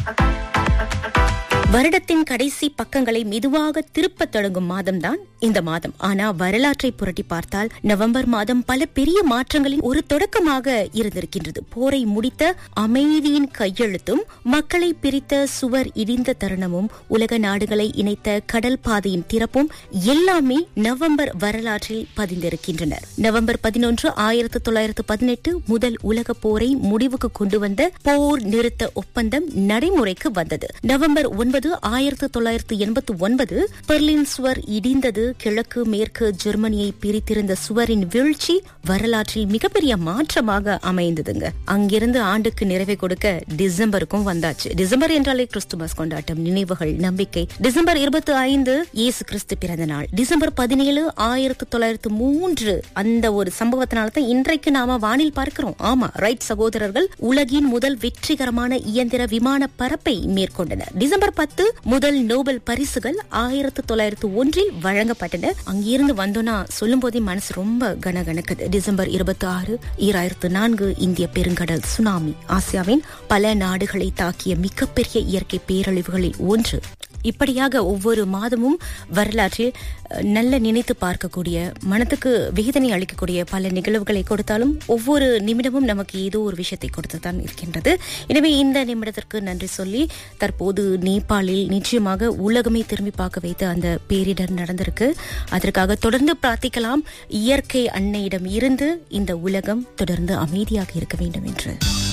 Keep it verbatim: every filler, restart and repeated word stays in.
வருடத்தின் கடைசி பக்கங்களை மெதுவாக திருப்பத் தொடங்கும் மாதம்தான் இந்த மாதம். ஆனா வரலாற்றை புரட்டி பார்த்தால் நவம்பர் மாதம் பல பெரிய மாற்றங்களின் ஒரு தொடக்கமாக இருந்திருக்கின்றது. போரை முடித்த அமைதியின் கையெழுத்தும், மக்களை பிரித்த சுவர் இடிந்த தருணமும், உலக நாடுகளை இணைத்த கடல் பாதையின் திறப்பும் எல்லாமே நவம்பர் வரலாற்றில் பதிந்திருக்கின்றன. நவம்பர் பதினொன்று ஆயிரத்தி தொள்ளாயிரத்து பதினெட்டு முதல் உலக போரை முடிவுக்கு கொண்டு வந்த போர் நிறுத்த ஒப்பந்தம் நடைமுறைக்கு வந்தது. நவம்பர் ஒன்பது ஆயிரத்தி தொள்ளாயிரத்து எண்பத்தி ஒன்பது பெர்லின் சுவர் இடிந்தது. கிழக்கு மேற்கு ஜெர்மனியை பிரித்திருந்த சுவரின் வீழ்ச்சி வரலாற்றில் மிகப்பெரிய மாற்றமாக அமைந்ததுங்க. அங்கிருந்து ஆண்டுக்கு நிறைவை கொடுக்க டிசம்பருக்கும் வந்தாச்சு. டிசம்பர் என்றாலே கிறிஸ்துமஸ் கொண்டாட்டம், நினைவுகள், நம்பிக்கை. டிசம்பர் இருபத்தி ஐந்து இயேசு கிறிஸ்து பிறந்த நாள். டிசம்பர் பதினேழு ஆயிரத்தி தொள்ளாயிரத்து மூன்று அந்த ஒரு சம்பவத்தினால்தான் இன்றைக்கு நாம வானில் பார்க்கிறோம். ஆமா, ரைட் சகோதரர்கள் உலகின் முதல் வெற்றிகரமான இயந்திர விமான பறப்பை மேற்கொண்டனர். டிசம்பர் பத்து முதல் நோபல் பரிசுகள் ஆயிரத்தி தொள்ளாயிரத்து ஒன்றில் வழங்கப்பட்டன. அங்கிருந்து வந்தோம்னா சொல்லும் போதே மனசு ரொம்ப கனகனக்குது. டிசம்பர் இருபத்தி ஆறு ஈராயிரத்து நான்கு இந்திய பெருங்கடல் சுனாமி ஆசியாவின் பல நாடுகளை தாக்கிய மிகப்பெரிய இயற்கை பேரழிவுகளில் ஒன்று. இப்படியாக ஒவ்வொரு மாதமும் வரலாற்றில் நல்ல நினைத்து பார்க்கக்கூடிய, மனத்துக்கு வேதனை அளிக்கக்கூடிய பல நிகழ்வுகளை கொடுத்தாலும் ஒவ்வொரு நிமிடமும் நமக்கு ஏதோ ஒரு விஷயத்தை கொடுத்துதான் இருக்கின்றது. எனவே இந்த நிமிடத்திற்கு நன்றி சொல்லி, தற்போது நேபாளில் நிச்சயமாக உலகமே திரும்பி பார்க்க வைத்த அந்த பேரிடர் நடந்திருக்கு. அதற்காக தொடர்ந்து பிரார்த்திக்கலாம். இயற்கை அன்னையிடம் இருந்து இந்த உலகம் தொடர்ந்து அமைதியாக இருக்க வேண்டும் என்று.